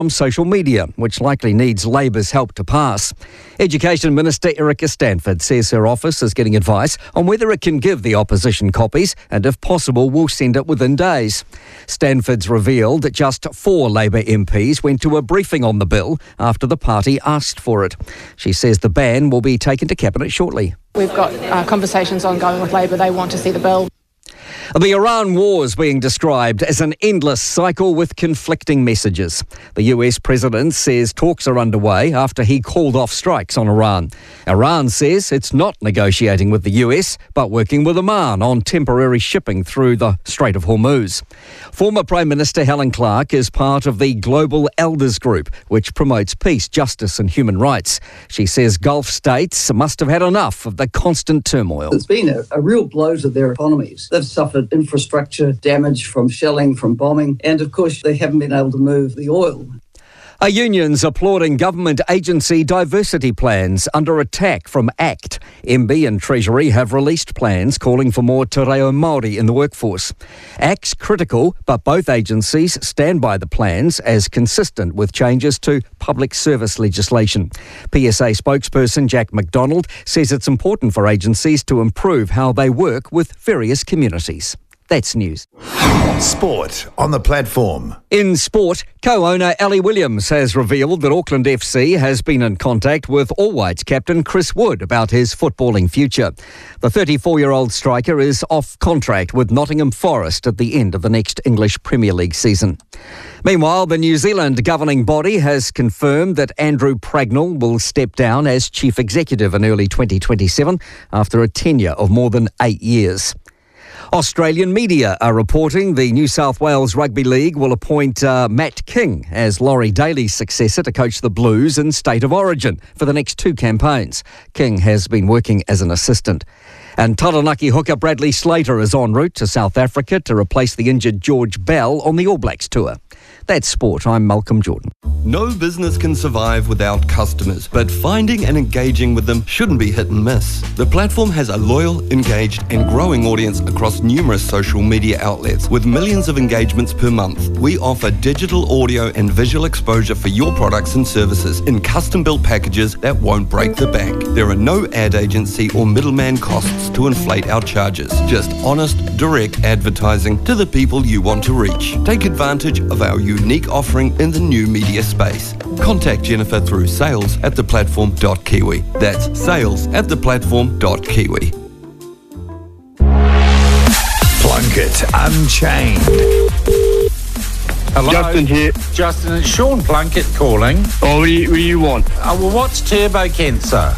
from social media, which likely needs Labor's help to pass. Education Minister Erica Stanford says her office is getting advice on whether it can give the opposition copies and, if possible, will send it within days. Stanford's revealed that just 4 Labor MPs went to a briefing on the bill after the party asked for it. She says the ban will be taken to Cabinet shortly. We've got conversations ongoing with Labor. They want to see the bill. The Iran war is being described as an endless cycle with conflicting messages. The US president says talks are underway after he called off strikes on Iran. Iran says it's not negotiating with the US, but working with Oman on temporary shipping through the Strait of Hormuz. Former Prime Minister Helen Clark is part of the Global Elders Group, which promotes peace, justice and human rights. She says Gulf states must have had enough of the constant turmoil. It's been a real blow to their economies. They've suffered infrastructure damage from shelling, from bombing, and of course they haven't been able to move the oil. A union's applauding government agency diversity plans under attack from ACT. MB and Treasury have released plans calling for more te reo Māori in the workforce. ACT's critical, but both agencies stand by the plans as consistent with changes to public service legislation. PSA spokesperson Jack McDonald says it's important for agencies to improve how they work with various communities. That's news. Sport on the platform. In sport, co-owner Ali Williams has revealed that Auckland FC has been in contact with All Whites captain Chris Wood about his footballing future. The 34-year-old striker is off contract with Nottingham Forest at the end of the next English Premier League season. Meanwhile, the New Zealand governing body has confirmed that Andrew Pragnell will step down as chief executive in early 2027 after a tenure of more than 8 years. Australian media are reporting the New South Wales Rugby League will appoint Matt King as Laurie Daly's successor to coach the Blues in State of Origin for the next 2 campaigns. King has been working as an assistant. And Taranaki hooker Bradley Slater is en route to South Africa to replace the injured George Bell on the All Blacks tour. That's sport. I'm Malcolm Jordan. No business can survive without customers, but finding and engaging with them shouldn't be hit and miss. The platform has a loyal, engaged and growing audience across numerous social media outlets with millions of engagements per month. We offer digital audio and visual exposure for your products and services in custom-built packages that won't break the bank. There are no ad agency or middleman costs to inflate our charges. Just honest, direct advertising to the people you want to reach. Take advantage of our unique offering in the new media space. Contact Jennifer through sales@theplatform.kiwi. That's sales@theplatform.kiwi. Plunkett Unchained. Hello. Justin here. Justin, it's Sean Plunkett calling. Oh, what do you want? Well, what's turbo cancer?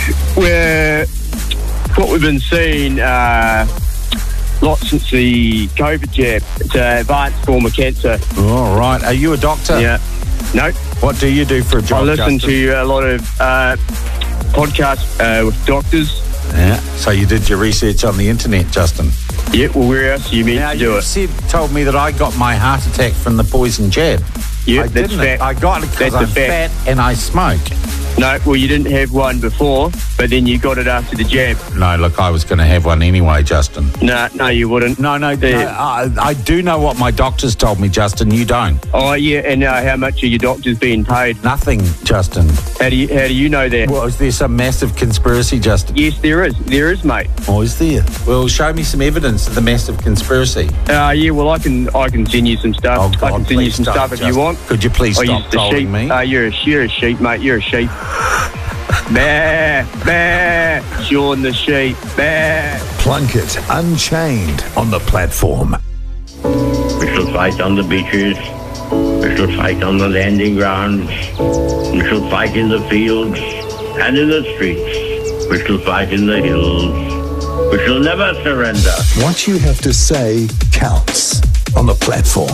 What we've been seeing lots since the COVID jab. It's an advanced form of cancer. All right. Are you a doctor? Yeah. No. What do you do for a job, I listen Justin? to a lot of podcasts with doctors. Yeah. So you did your research on the internet, Justin? Yeah, well, where else are you meant to do it? You told me that I got my heart attack from the poison jab. Yeah, I that's didn't. fat. I got it because I'm fat and I smoke. No, well, you didn't have one before, but then you got it after the jab. No, look, I was going to have one anyway, Justin. No, you wouldn't. No, I do know what my doctors told me, Justin. You don't. Oh, yeah, and how much are your doctors being paid? Nothing, Justin. How do you know that? Well, is there some massive conspiracy, Justin? Yes, there is. There is, mate. Oh, is there? Well, show me some evidence of the massive conspiracy. Yeah, well, I can send you some stuff. Oh, God, I can send you some stuff if you want. Could you please stop trolling me? You're a sheep, mate. You're a sheep. Bah, bah, Sean the sheep, bah. Plunkett Unchained on the platform. We shall fight on the beaches. We shall fight on the landing grounds. We shall fight in the fields and in the streets. We shall fight in the hills. We shall never surrender. What you have to say counts on the platform.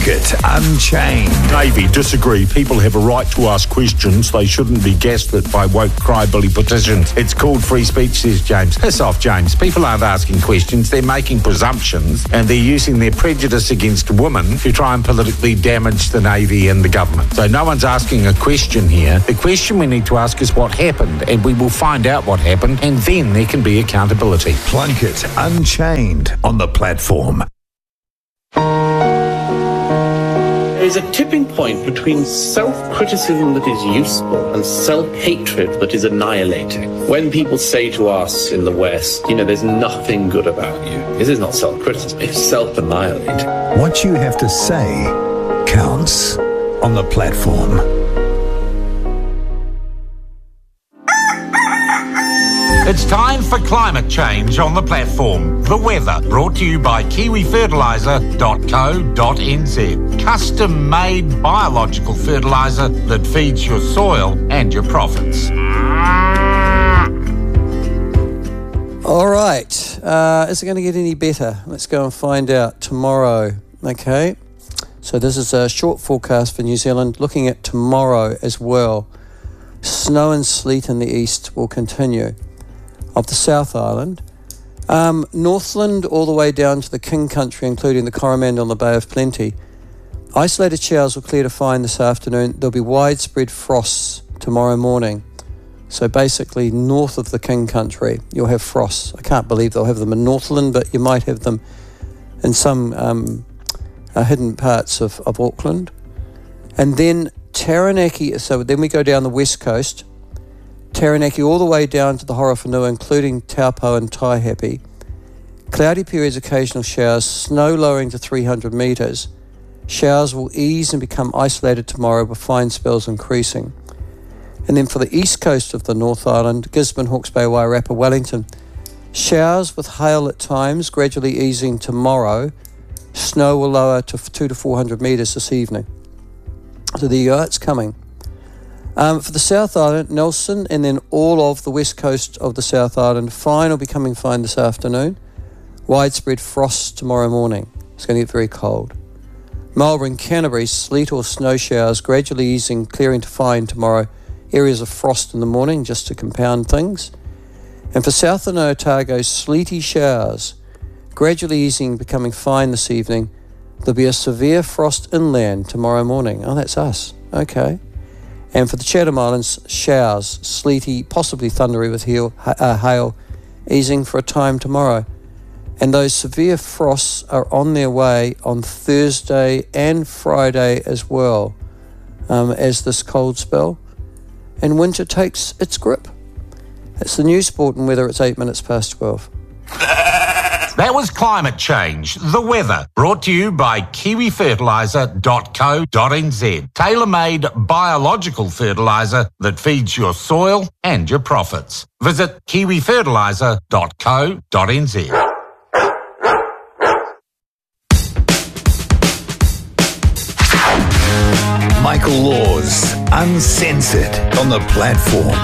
Plunkett Unchained. Navy, disagree. People have a right to ask questions. They shouldn't be gaslit by woke crybilly petitions. It's called free speech, says James. Piss off, James. People aren't asking questions. They're making presumptions, and they're using their prejudice against women to try and politically damage the Navy and the government. So no one's asking a question here. The question we need to ask is what happened, and we will find out what happened, and then there can be accountability. Plunkett Unchained on the platform. There is a tipping point between self-criticism that is useful and self-hatred that is annihilating. When people say to us in the West, there's nothing good about you, this is not self-criticism, it's self-annihilating. What you have to say counts on the platform. It's time for climate change on the platform. The weather, brought to you by kiwifertiliser.co.nz. Custom-made biological fertiliser that feeds your soil and your profits. All right. Is it going to get any better? Let's go and find out tomorrow. Okay. So this is a short forecast for New Zealand. Looking at tomorrow as well. Snow and sleet in the east will continue. Of the South Island, Northland all the way down to the King Country, including the Coromandel and the Bay of Plenty. Isolated showers will clear to fine this afternoon. There'll be widespread frosts tomorrow morning. So basically, north of the King Country, you'll have frosts. I can't believe they'll have them in Northland, but you might have them in some hidden parts of Auckland. And then Taranaki, so then we go down the west coast, Taranaki all the way down to the Horowhenua, including Taupo and Taihape. Cloudy periods, occasional showers, snow lowering to 300 metres. Showers will ease and become isolated tomorrow with fine spells increasing. And then for the east coast of the North Island, Gisborne, Hawke's Bay, Wairarapa, Wellington, showers with hail at times, gradually easing tomorrow. Snow will lower to 200 to 400 metres this evening. So there you go, it's coming. For the South Island, Nelson, and then all of the west coast of the South Island, fine or becoming fine this afternoon. Widespread frost tomorrow morning. It's going to get very cold. Melbourne, Canterbury, sleet or snow showers, gradually easing, clearing to fine tomorrow. Areas of frost in the morning, just to compound things. And for South and Otago, sleety showers, gradually easing, becoming fine this evening. There'll be a severe frost inland tomorrow morning. Oh, that's us. Okay. And for the Chatham Islands, showers, sleety, possibly thundery with hail, easing for a time tomorrow. And those severe frosts are on their way on Thursday and Friday as well, as this cold spell. And winter takes its grip. It's the new sport and weather. It's 8 minutes past 12. That was climate change, the weather, brought to you by kiwifertiliser.co.nz. Tailor-made biological fertiliser that feeds your soil and your profits. Visit kiwifertiliser.co.nz. Michael Laws, Uncensored on the platform.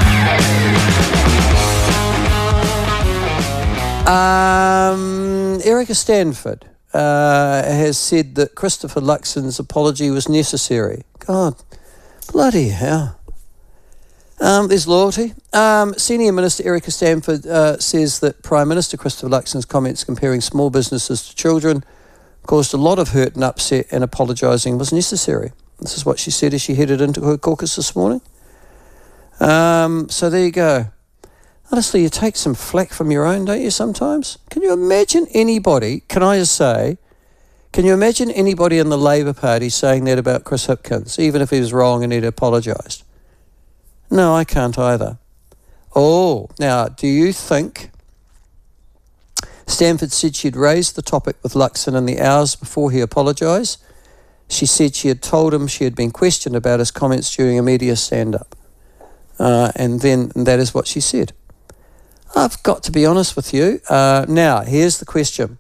Erica Stanford has said that Christopher Luxon's apology was necessary. God, bloody hell. There's loyalty. Senior Minister Erica Stanford says that Prime Minister Christopher Luxon's comments comparing small businesses to children caused a lot of hurt and upset, and apologising was necessary. This is what she said as she headed into her caucus this morning. So there you go. Honestly, you take some flack from your own, don't you, sometimes? Can you imagine anybody, can I just say, can you imagine anybody in the Labour Party saying that about Chris Hipkins, even if he was wrong and he'd apologised? No, I can't either. Oh, now, do you think Stanford said she'd raised the topic with Luxon in the hours before he apologised? She said she had told him she had been questioned about his comments during a media stand-up. And that is what she said. I've got to be honest with you. Now, here's the question.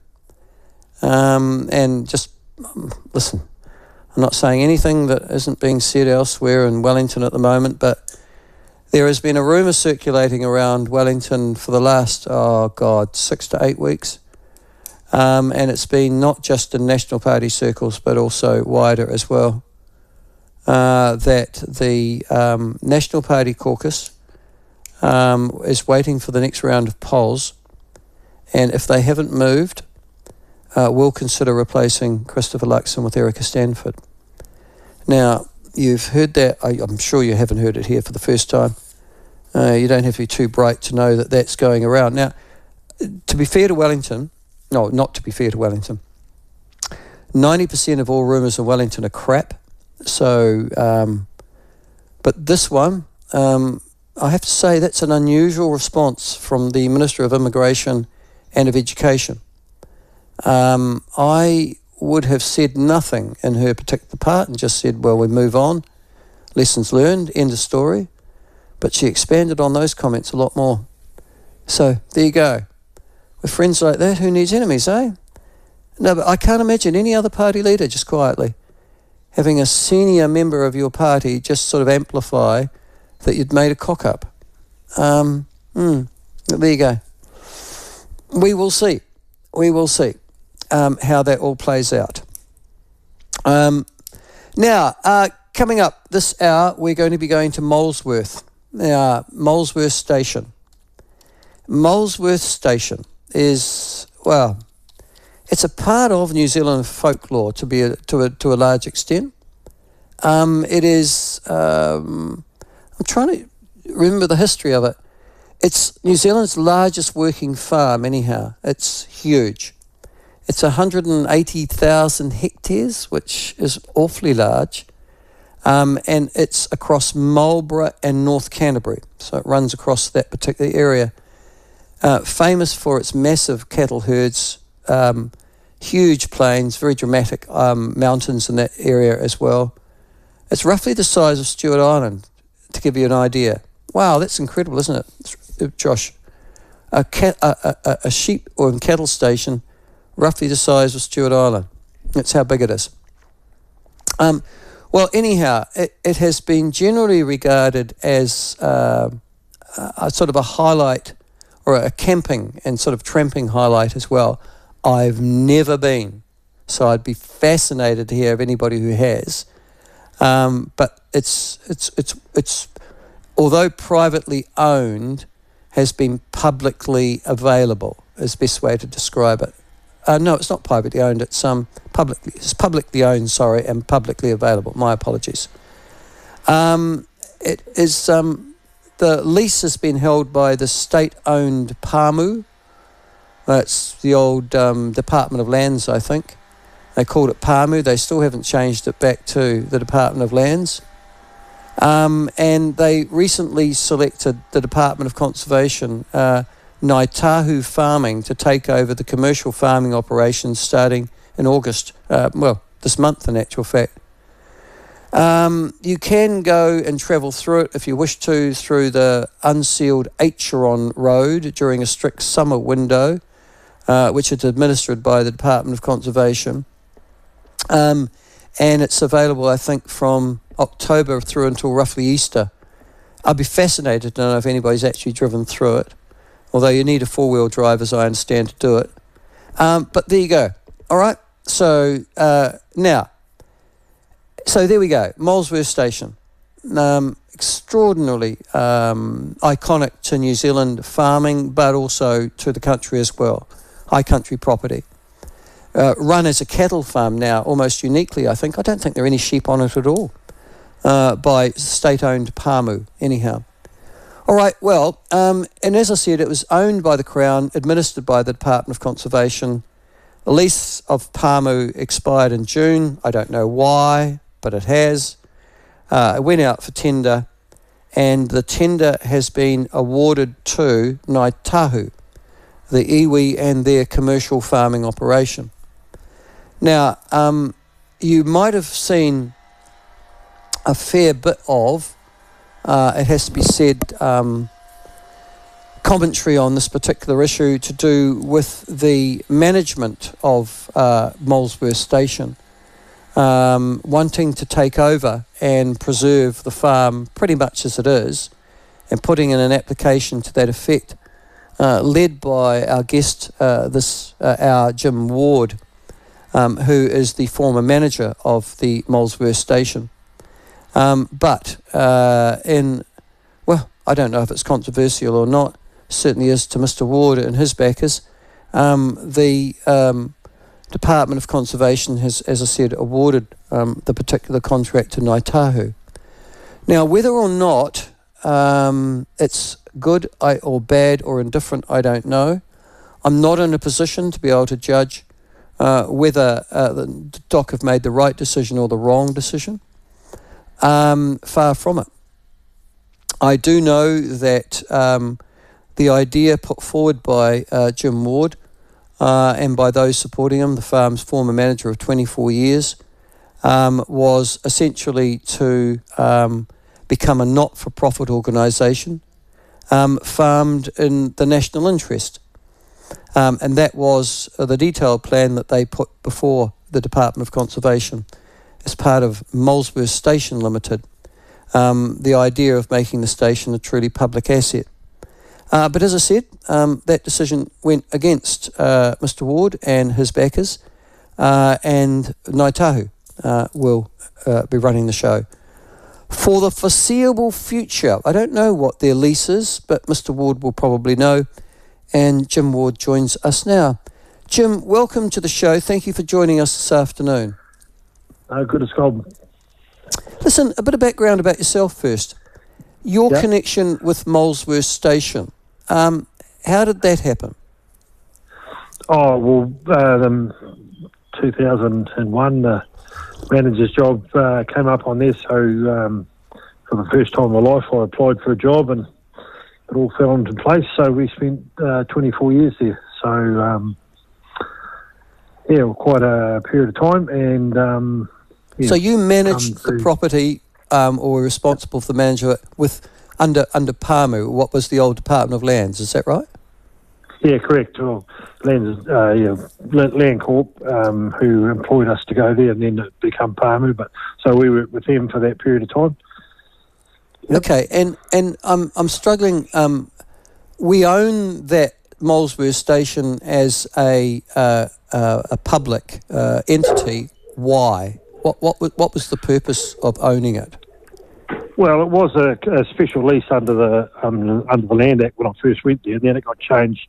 And just listen, I'm not saying anything that isn't being said elsewhere in Wellington at the moment, but there has been a rumour circulating around Wellington for the last, 6 to 8 weeks, and it's been not just in National Party circles but also wider as well, that the National Party caucus is waiting for the next round of polls, and if they haven't moved, will consider replacing Christopher Luxon with Erica Stanford. Now, you've heard that. I'm sure you haven't heard it here for the first time. You don't have to be too bright to know that that's going around. Now, to be fair to Wellington, no, not to be fair to Wellington, 90% of all rumours in Wellington are crap. So, but this one, I have to say that's an unusual response from the Minister of Immigration and of Education. I would have said nothing in her particular part and just said, well, we move on, lessons learned, end of story. But she expanded on those comments a lot more. So there you go. With friends like that, who needs enemies, eh? No, but I can't imagine any other party leader just quietly having a senior member of your party just sort of amplify that you'd made a cock-up. There you go. We will see. We will see how that all plays out. Now, coming up this hour, we're going to be going to Molesworth. Now, Molesworth Station. Molesworth Station is, well, it's a part of New Zealand folklore to a large extent. It is, I'm trying to remember the history of it. It's New Zealand's largest working farm anyhow. It's huge. It's 180,000 hectares, which is awfully large. And it's across Marlborough and North Canterbury. So it runs across that particular area. Famous for its massive cattle herds, huge plains, very dramatic mountains in that area as well. It's roughly the size of Stewart Island, to give you an idea. Wow, that's incredible, isn't it, Josh? A sheep or cattle station roughly the size of Stewart Island. That's how big it is. Well, anyhow, it has been generally regarded as a sort of a highlight, or a camping and sort of tramping highlight as well. I've never been, so I'd be fascinated to hear of anybody who has. But it's although privately owned, has been publicly available, is the best way to describe it. No, it's not privately owned. It's publicly owned, sorry, and publicly available. My apologies. It is the lease has been held by the state-owned PAMU. That's the old Department of Lands, I think. They called it PAMU. They still haven't changed it back to the Department of Lands. And they recently selected the Department of Conservation, Ngāi Tahu Farming, to take over the commercial farming operations starting in August, this month in actual fact. You can go and travel through it if you wish to, through the unsealed Acheron Road during a strict summer window, which is administered by the Department of Conservation. And it's available, I think, from October through until roughly Easter. I'd be fascinated to know if anybody's actually driven through it, although you need a four-wheel drive, as I understand, to do it. But there you go. All right. So now, so there we go. Molesworth Station, extraordinarily iconic to New Zealand farming, but also to the country as well. High country property. Run as a cattle farm now, almost uniquely, I think. I don't think there are any sheep on it at all, by state-owned PAMU, anyhow. All right, well, and as I said, it was owned by the Crown, administered by the Department of Conservation. The lease of PAMU expired in June. I don't know why, but it has. It went out for tender, and the tender has been awarded to Ngāi Tahu, the iwi and their commercial farming operation. Now, you might have seen a fair bit of, it has to be said, commentary on this particular issue to do with the management of Molesworth Station, wanting to take over and preserve the farm pretty much as it is, and putting in an application to that effect led by our guest, our Jim Ward, who is the former manager of the Molesworth station. But I don't know if it's controversial or not, certainly is to Mr. Ward and his backers. The Department of Conservation has, as I said, awarded the particular contract to Ngāi Tahu. Now, whether or not it's good or bad or indifferent, I don't know. I'm not in a position to be able to judge whether the DOC have made the right decision or the wrong decision. Far from it. I do know that the idea put forward by Jim Ward and by those supporting him, the farm's former manager of 24 years, was essentially to become a not-for-profit organisation farmed in the national interest. And that was the detailed plan that they put before the Department of Conservation as part of Molesworth Station Limited, the idea of making the station a truly public asset. But as I said, that decision went against Mr. Ward and his backers, and Ngāi Tahu will be running the show. For the foreseeable future, I don't know what their lease is, but Mr. Ward will probably know, and Jim Ward joins us now. Jim, welcome to the show. Thank you for joining us this afternoon. Good as gold. Listen, a bit of background about yourself first. Your connection with Molesworth Station, how did that happen? Oh, well, 2001, the manager's job came up on there, so for the first time in my life I applied for a job and it all fell into place, so we spent 24 years there. So, quite a period of time. And so you managed the property or were responsible for the manager with under PAMU, what was the old Department of Lands, is that right? Yeah, correct. Well, Land Corp, who employed us to go there, and then it became PAMU. But so we were with them for that period of time. Yep. Okay, and I'm struggling. We own that Molesworth Station as a public entity. Why? What was the purpose of owning it? Well, it was a special lease under the Land Act when I first went there, and then it got changed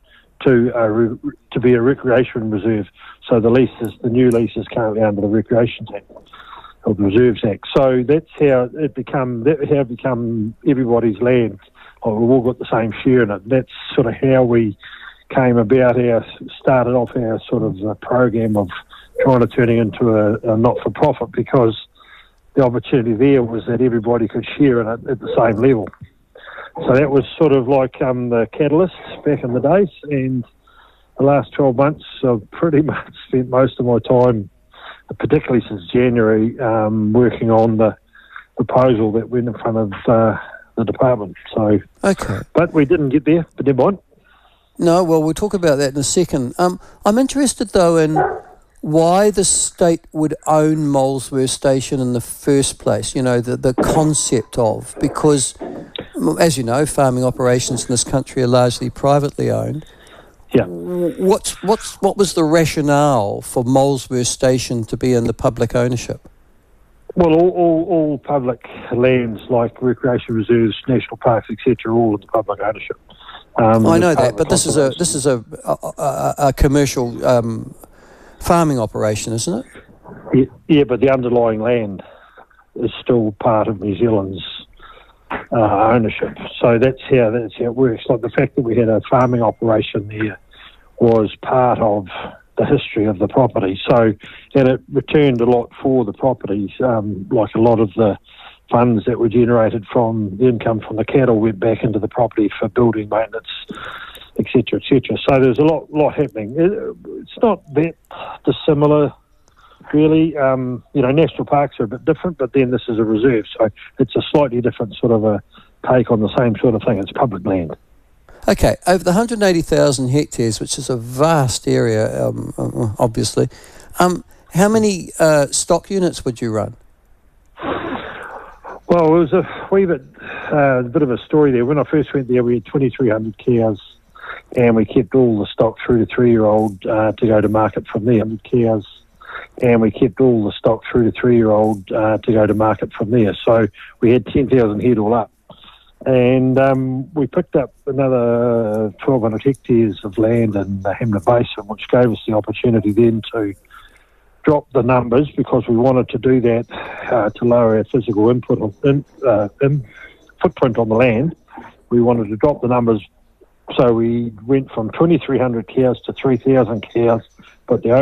to be a recreation reserve. So the new lease is currently under the Recreation Act, or the Reserves Act. So that's how it become everybody's land. We've all got the same share in it. That's sort of how we came about started off our sort of program of trying to turn it into a not-for-profit, because the opportunity there was that everybody could share in it at the same level. So that was sort of like the catalyst back in the days, and the last 12 months I've pretty much spent most of my time, particularly since January, working on the proposal that went in front of the department. So, okay. But we didn't get there, but never mind. No, well, we'll talk about that in a second. I'm interested, though, in why the state would own Molesworth Station in the first place, the concept of, because, as you know, farming operations in this country are largely privately owned. Yeah. What was the rationale for Molesworth Station to be in the public ownership? Well, all public lands like recreation reserves, national parks, etc., all in the public ownership. I know that, but this is a commercial farming operation, isn't it? Yeah, but the underlying land is still part of New Zealand's ownership. So that's how it works. Like the fact that we had a farming operation there was part of the history of the property. So, and it returned a lot for the properties. Like a lot of the funds that were generated from the income from the cattle went back into the property for building maintenance, etc., etc. So there's a lot happening. It's not that dissimilar, really. National parks are a bit different, but then this is a reserve, so it's a slightly different sort of a take on the same sort of thing. It's public land. Okay, over the 180,000 hectares, which is a vast area, obviously, how many stock units would you run? Well, it was a bit of a story there. When I first went there, we had 2,300 cows and we kept all the stock through to 3-year-old to go to market from there. Cows, and we kept all the stock through to 3-year-old to go to market from there. So we had 10,000 head all up. And we picked up another 1,200 hectares of land in the Hamner Basin, which gave us the opportunity then to drop the numbers, because we wanted to do that to lower our physical input footprint on the land. We wanted to drop the numbers, so we went from 2,300 cows to 3,000 cows, but the